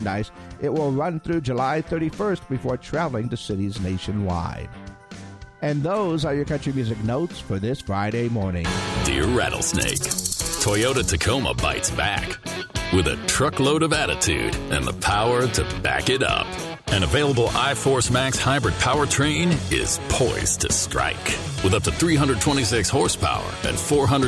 merchandise. It will run through July 31st before traveling to cities nationwide. And those are your country music notes for this Friday morning. Dear Rattlesnake, Toyota Tacoma bites back with a truckload of attitude and the power to back it up. An available iForce Max hybrid powertrain is poised to strike. With up to 326 horsepower and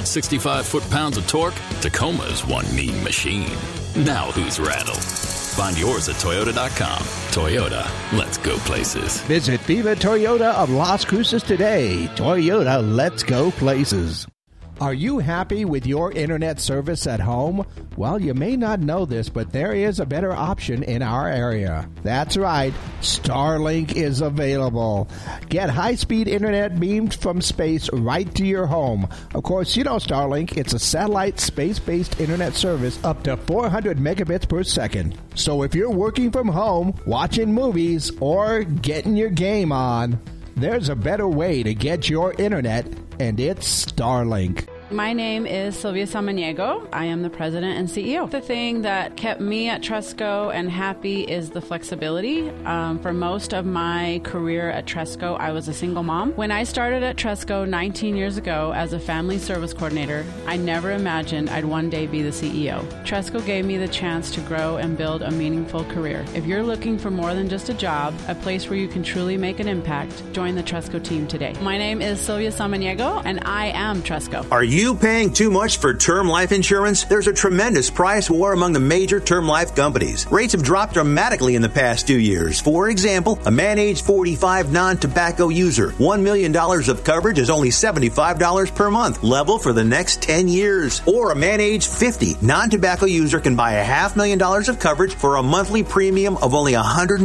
465 foot-pounds of torque, Tacoma is one mean machine. Now who's rattled? Find yours at Toyota.com. Toyota, let's go places. Visit Viva Toyota of Las Cruces today. Toyota, let's go places. Are you happy with your internet service at home? Well, you may not know this, but there is a better option in our area. That's right, Starlink is available. Get high-speed internet beamed from space right to your home. Of course, you know Starlink. It's a satellite space-based internet service up to 400 megabits per second. So if you're working from home, watching movies, or getting your game on, there's a better way to get your internet, and it's Starlink. My name is Sylvia Samaniego. I am the president and CEO. The thing that kept me at Tresco and happy is the flexibility. For most of my career at Tresco, I was a single mom. When I started at Tresco 19 years ago as a family service coordinator, I never imagined I'd one day be the CEO. Tresco gave me the chance to grow and build a meaningful career. If you're looking for more than just a job, a place where you can truly make an impact, join the Tresco team today. My name is Sylvia Samaniego, and I am Tresco. Are you paying too much for term life insurance? There's a tremendous price war among the major term life companies. Rates have dropped dramatically in the past 2 years. For example, a man age 45 non-tobacco user, $1 million of coverage is only $75 per month, level for the next 10 years. Or a man age 50 non-tobacco user can buy $500,000 of coverage for a monthly premium of only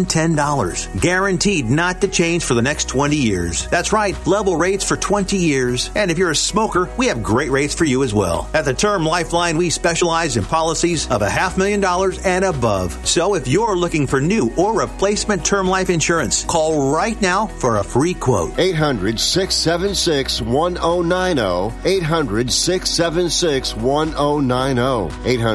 $110. Guaranteed not to change for the next 20 years. That's right, level rates for 20 years. And if you're a smoker, we have great rates for you as well. At the Term Lifeline, we specialize in policies of $500,000 and above. So if you're looking for new or replacement term life insurance, call right now for a free quote. 800-676-1090. 800-676-1090.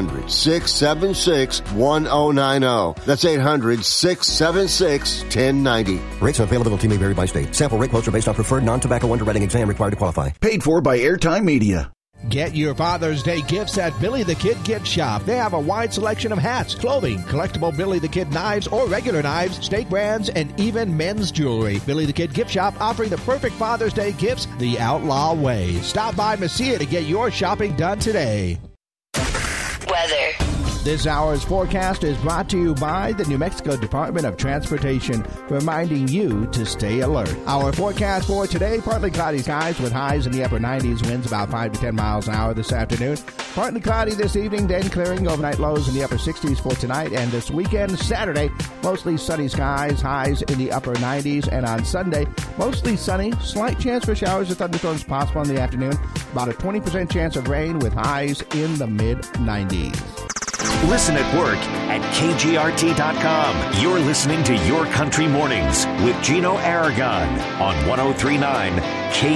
800-676-1090. That's 800-676-1090. Rates and availability may vary by state. Sample rate quotes are based on preferred non-tobacco underwriting exam required to qualify. Paid for by Airtime Media. Get your Father's Day gifts at Billy the Kid Gift Shop. They have a wide selection of hats, clothing, collectible Billy the Kid knives or regular knives, steak brands, and even men's jewelry. Billy the Kid Gift Shop offering the perfect Father's Day gifts the outlaw way. Stop by Mesilla to get your shopping done today. Weather. This hour's forecast is brought to you by the New Mexico Department of Transportation, reminding you to stay alert. Our forecast for today, partly cloudy skies with highs in the upper 90s, winds about 5 to 10 miles an hour this afternoon. Partly cloudy this evening, then clearing, overnight lows in the upper 60s for tonight and this weekend. Saturday, mostly sunny skies, highs in the upper 90s. And on Sunday, mostly sunny, slight chance for showers or thunderstorms possible in the afternoon. About a 20% chance of rain with highs in the mid-90s. Listen at work at KGRT.com. You're listening to Your Country Mornings with Gino Aragon on 103.9 KGRT.